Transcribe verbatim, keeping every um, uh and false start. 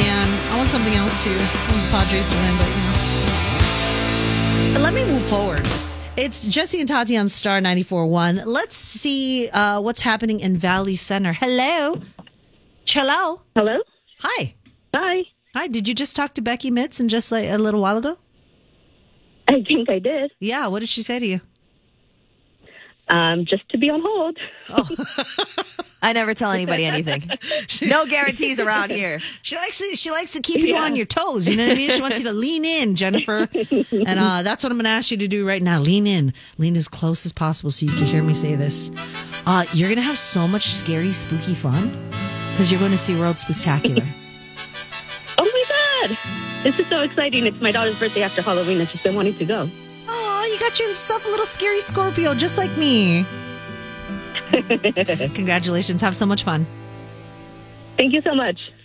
man. I want something else too. I want the Padres to win, but you know. Let me move forward. It's Jesse and Tati on Star ninety-four point one. Let's see uh, what's happening in Valley Center. Hello. Hello. Hello. Hi. Hi. Hi. Did you just talk to Becky Mitson just like a little while ago? I think I did. Yeah. What did she say to you? Um, just to be on hold. Oh. I never tell anybody anything. No guarantees around here. She likes to, she likes to keep you yeah. on your toes. You know what I mean? She wants you to lean in, Jennifer. And uh, that's what I'm going to ask you to do right now. Lean in. Lean as close as possible so you can hear me say this. Uh, you're going to have so much scary, spooky fun because you're going to see World Spooktacular. Oh, my God. This is so exciting. It's my daughter's birthday after Halloween, and she's been wanting to go. Oh, you got yourself a little scary Scorpio just like me. Congratulations. Have so much fun. Thank you so much.